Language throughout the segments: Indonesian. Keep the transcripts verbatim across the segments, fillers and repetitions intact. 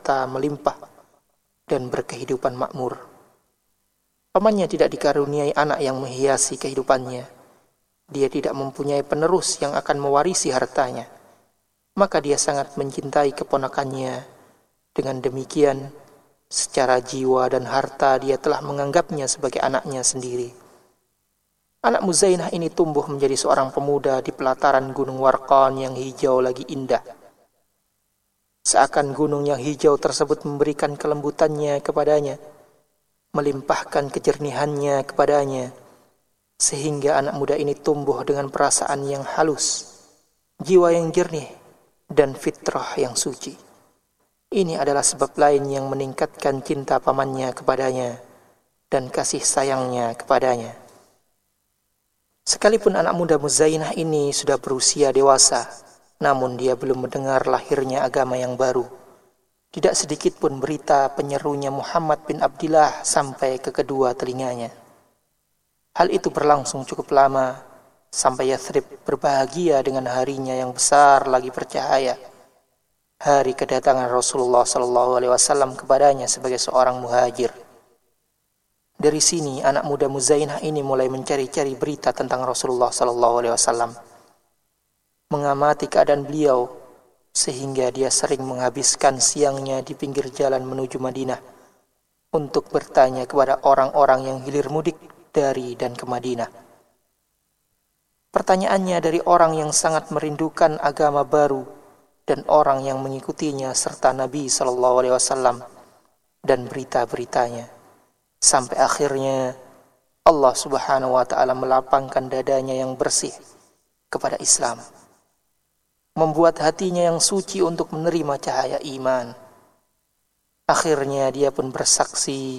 harta melimpah dan berkehidupan makmur. Pamannya tidak dikaruniai anak yang menghiasi kehidupannya. Dia tidak mempunyai penerus yang akan mewarisi hartanya. Maka dia sangat mencintai keponakannya. Dengan demikian, secara jiwa dan harta dia telah menganggapnya sebagai anaknya sendiri. Anak Muzainah ini tumbuh menjadi seorang pemuda di pelataran Gunung Warqan yang hijau lagi indah. Seakan gunung yang hijau tersebut memberikan kelembutannya kepadanya, melimpahkan kejernihannya kepadanya, sehingga anak muda ini tumbuh dengan perasaan yang halus, jiwa yang jernih, dan fitrah yang suci. Ini adalah sebab lain yang meningkatkan cinta pamannya kepadanya dan kasih sayangnya kepadanya. Sekalipun anak muda Muzainah ini sudah berusia dewasa, namun dia belum mendengar lahirnya agama yang baru. Tidak sedikit pun berita penyerunya Muhammad bin Abdillah sampai ke kedua telinganya. Hal itu berlangsung cukup lama, sampai Yathrib berbahagia dengan harinya yang besar lagi bercahaya. Hari kedatangan Rasulullah sallallahu alaihi wasallam kepadanya sebagai seorang muhajir. Dari sini anak muda Muzainah ini mulai mencari-cari berita tentang Rasulullah sallallahu alaihi wasallam. Mengamati keadaan beliau, sehingga dia sering menghabiskan siangnya di pinggir jalan menuju Madinah untuk bertanya kepada orang-orang yang hilir mudik dari dan ke Madinah. Pertanyaannya dari orang yang sangat merindukan agama baru dan orang yang mengikutinya serta Nabi sallallahu alaihi wasallam dan berita-beritanya. Sampai akhirnya Allah Subhanahu wa taala melapangkan dadanya yang bersih kepada Islam, membuat hatinya yang suci untuk menerima cahaya iman. Akhirnya dia pun bersaksi,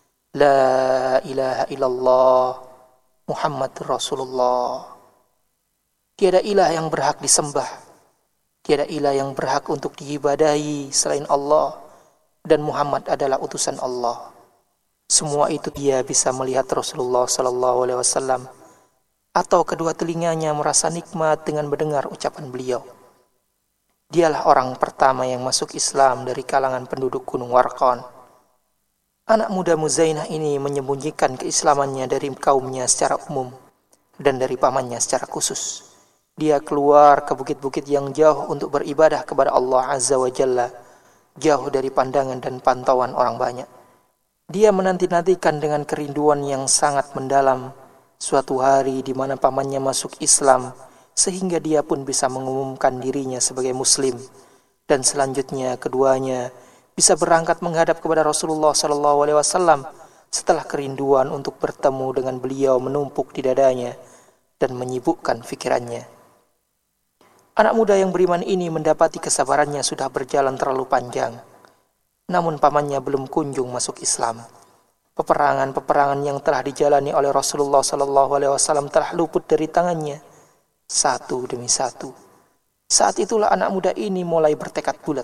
La ilaha illallah Muhammad Rasulullah. Tiada ilah yang berhak disembah, tiada ilah yang berhak untuk diibadahi selain Allah, dan Muhammad adalah utusan Allah. Semua itu dia bisa melihat Rasulullah sallallahu alaihi wasallam, atau kedua telinganya merasa nikmat dengan mendengar ucapan beliau. Dialah orang pertama yang masuk Islam dari kalangan penduduk Gunung Warqan. Anak muda Muzainah ini menyembunyikan keislamannya dari kaumnya secara umum dan dari pamannya secara khusus. Dia keluar ke bukit-bukit yang jauh untuk beribadah kepada Allah Azza wa Jalla, jauh dari pandangan dan pantauan orang banyak. Dia menanti-nantikan dengan kerinduan yang sangat mendalam suatu hari di mana pamannya masuk Islam, sehingga dia pun bisa mengumumkan dirinya sebagai muslim, dan selanjutnya keduanya bisa berangkat menghadap kepada Rasulullah sallallahu alaihi wasallam setelah kerinduan untuk bertemu dengan beliau menumpuk di dadanya dan menyibukkan fikirannya. Anak muda yang beriman ini mendapati kesabarannya sudah berjalan terlalu panjang, namun pamannya belum kunjung masuk Islam. Peperangan-peperangan yang telah dijalani oleh Rasulullah sallallahu alaihi wasallam telah luput dari tangannya satu demi satu. Saat itulah anak muda ini mulai bertekad bulat.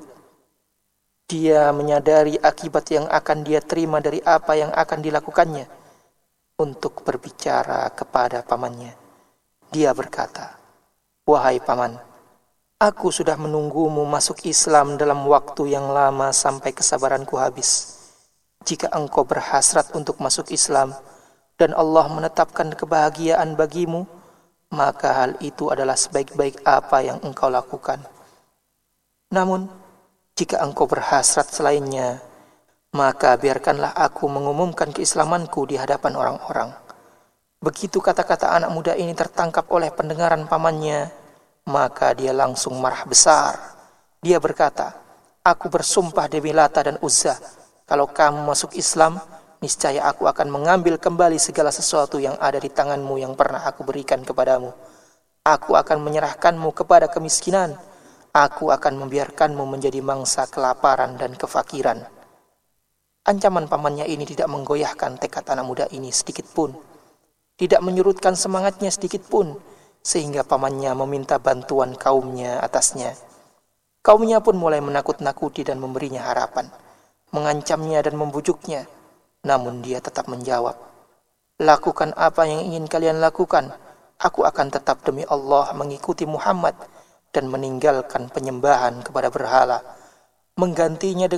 Dia menyadari akibat yang akan dia terima dari apa yang akan dilakukannya. Untuk berbicara kepada pamannya, dia berkata, Wahai paman, aku sudah menunggumu masuk Islam dalam waktu yang lama sampai kesabaranku habis. Jika engkau berhasrat untuk masuk Islam dan Allah menetapkan kebahagiaan bagimu, maka hal itu adalah sebaik-baik apa yang engkau lakukan. Namun, jika engkau berhasrat selainnya, maka biarkanlah aku mengumumkan keislamanku di hadapan orang-orang. Begitu kata-kata anak muda ini tertangkap oleh pendengaran pamannya, maka dia langsung marah besar. Dia berkata, Aku bersumpah demi Lata dan Uzza, kalau kamu masuk Islam, niscaya aku akan mengambil kembali segala sesuatu yang ada di tanganmu yang pernah aku berikan kepadamu. Aku akan menyerahkanmu kepada kemiskinan. Aku akan membiarkanmu menjadi mangsa kelaparan dan kefakiran. Ancaman pamannya ini tidak menggoyahkan tekad anak muda ini sedikit pun. Tidak menyurutkan semangatnya sedikit pun, sehingga pamannya meminta bantuan kaumnya atasnya. Kaumnya pun mulai menakut-nakuti dan memberinya harapan, mengancamnya dan membujuknya. Namun dia tetap menjawab, Lakukan apa yang ingin kalian lakukan. Aku akan tetap demi Allah mengikuti Muhammad dan meninggalkan penyembahan kepada berhala, menggantinya dengan